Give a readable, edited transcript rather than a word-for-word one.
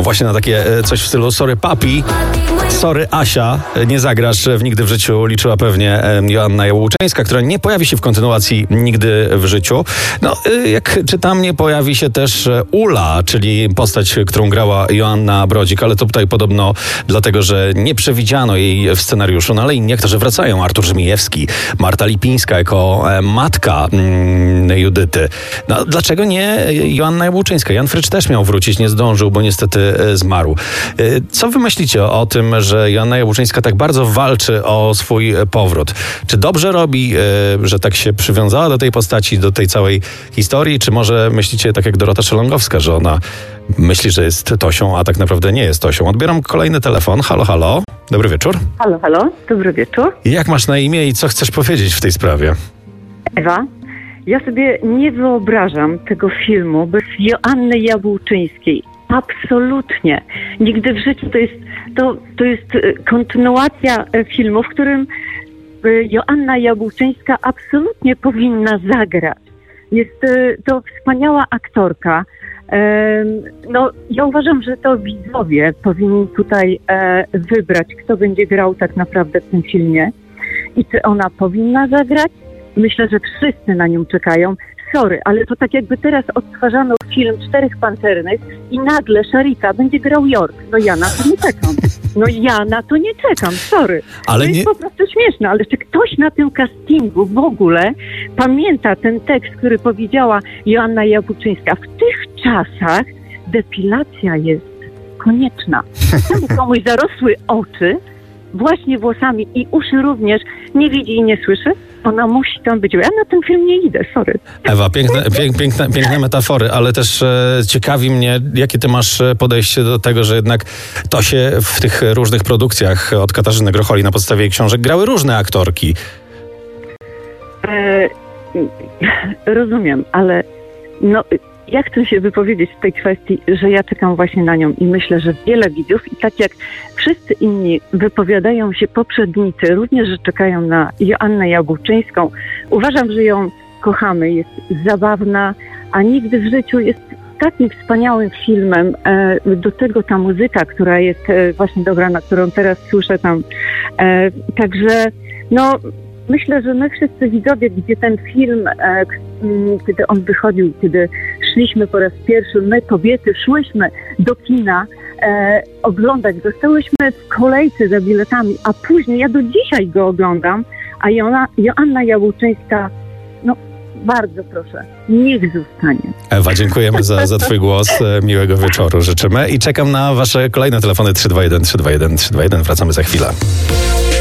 Właśnie na takie coś w stylu sorry papi, sorry Asia, nie zagrasz w Nigdy w życiu, liczyła pewnie Joanna Jabłoczyńska, która nie pojawi się w kontynuacji Nigdy w życiu. No, jak czytam, nie pojawi się też Ula, czyli postać, którą grała Joanna Brodzik, ale to tutaj podobno dlatego, że nie przewidziano jej w scenariuszu, no ale inni aktorzy wracają. Artur Żmijewski, Marta Lipińska jako matka Judyty. No, dlaczego nie Joanna Jabłoczyńska? Jan Frycz też miał wrócić, nie zdążył, bo niestety zmarł. Co wy myślicie o tym, że Joanna Jabłoczyńska tak bardzo walczy o swój powrót? Czy dobrze robi, że tak się przywiązała do tej postaci, do tej całej historii? Czy może myślicie tak jak Dorota Szelongowska, że ona myśli, że jest Tosią, a tak naprawdę nie jest Tosią? Odbieram kolejny telefon. Halo, halo. Dobry wieczór. Halo, halo. Dobry wieczór. Jak masz na imię i co chcesz powiedzieć w tej sprawie? Ewa, ja sobie nie wyobrażam tego filmu bez Joanny Jabłoczyńskiej. Absolutnie. Nigdy w życiu to jest kontynuacja filmu, w którym Joanna Jabłoczyńska absolutnie powinna zagrać. Jest to wspaniała aktorka. No, ja uważam, że to widzowie powinni tutaj wybrać, kto będzie grał tak naprawdę w tym filmie i czy ona powinna zagrać. Myślę, że wszyscy na nią czekają. Sorry, ale to tak jakby teraz odtwarzano film Czterech Pancernych i nagle Sharika będzie grał York. No ja na to nie czekam. Sorry. Ale to jest po prostu śmieszne, ale czy ktoś na tym castingu w ogóle pamięta ten tekst, który powiedziała Joanna Jabłoczyńska? W tych czasach depilacja jest konieczna. Tam komuś zarosły oczy, właśnie włosami i uszy również, nie widzi i nie słyszy. Ona musi tam być. Ja na ten film nie idę, sorry. Ewa, piękne metafory, ale też ciekawi mnie, jakie ty masz podejście do tego, że jednak to się w tych różnych produkcjach od Katarzyny Grocholi na podstawie jej książek grały różne aktorki. Rozumiem, ale no, ja chcę się wypowiedzieć w tej kwestii, że ja czekam właśnie na nią i myślę, że wiele widzów i tak jak wszyscy inni wypowiadają się poprzednicy, również, że czekają na Joannę Jabłoczyńską. Uważam, że ją kochamy, jest zabawna, a Nigdy w życiu jest takim wspaniałym filmem. Do tego ta muzyka, która jest właśnie dobra, na którą teraz słyszę tam. Także no... Myślę, że my wszyscy widzowie, gdzie ten film, kiedy on wychodził, kiedy szliśmy po raz pierwszy, my kobiety szłyśmy do kina oglądać, zostałyśmy w kolejce za biletami, a później ja do dzisiaj go oglądam, a Joanna Jabłoczyńska, no bardzo proszę, niech zostanie. Ewa, dziękujemy za twój głos, miłego wieczoru życzymy i czekam na wasze kolejne telefony 321 321 321, wracamy za chwilę.